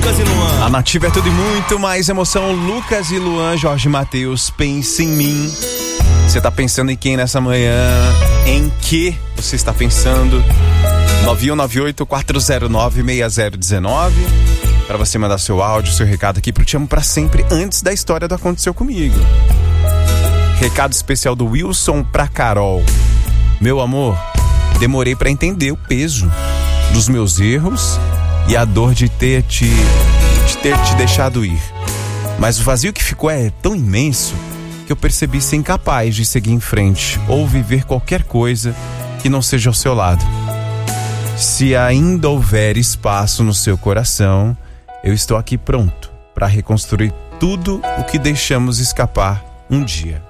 Lucas e Luan. A Nativa é tudo e muito mais emoção. Lucas e Luan, Jorge Mateus, pense em mim. Você tá pensando em quem nessa manhã? Em que você está pensando? 9198-409-6019 para você mandar seu áudio, seu recado aqui pro Te Amo Pra Sempre, antes da história do Aconteceu Comigo. Recado especial do Wilson pra Carol. Meu amor, demorei pra entender o peso dos meus erros e a dor de ter te deixado ir. Mas o vazio que ficou é tão imenso que eu percebi ser incapaz de seguir em frente ou viver qualquer coisa que não seja ao seu lado. Se ainda houver espaço no seu coração, eu estou aqui pronto para reconstruir tudo o que deixamos escapar um dia.